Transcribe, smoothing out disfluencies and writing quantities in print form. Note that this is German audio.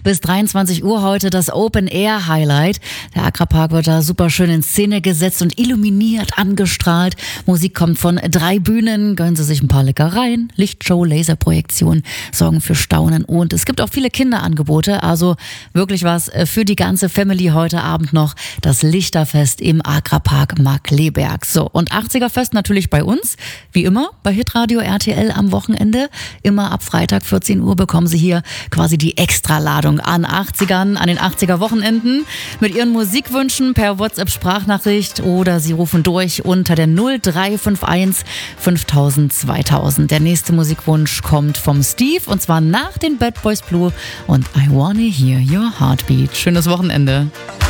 Bis 23 Uhr heute das Open Air Highlight. Der Agrapark wird da super schön in Szene gesetzt und illuminiert, angestrahlt. Musik kommt von 3 Bühnen. Gönnen Sie sich ein paar Leckereien. Lichtshow, Laserprojektion sorgen für Staunen. Und es gibt auch viele Kinderangebote. Also wirklich was für die ganze Family heute Abend noch. Das Lichterfest im Agrapark Markkleeberg. So, und 80er-Fest natürlich bei uns. Wie immer bei Hitradio RTL am Wochenende. Immer ab Freitag 14 Uhr bekommen Sie hier quasi die Extraladung an 80ern, an den 80er-Wochenenden mit Ihren Musikwünschen per WhatsApp-Sprachnachricht oder Sie rufen durch unter der 0351 5000 2000. Der nächste Musikwunsch kommt vom Steve und zwar nach den Bad Boys Blue und I Wanna Hear Your Heartbeat. Schönes Wochenende.